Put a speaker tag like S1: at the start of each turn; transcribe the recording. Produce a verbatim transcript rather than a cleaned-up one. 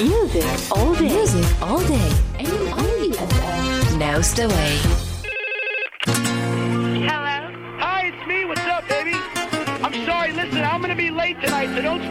S1: Music all day.
S2: Music all day.
S1: And only F M.
S2: Now staway.
S3: Hello?
S4: Hi, it's me. What's up, baby? I'm sorry. Listen, I'm going to be late tonight, so don't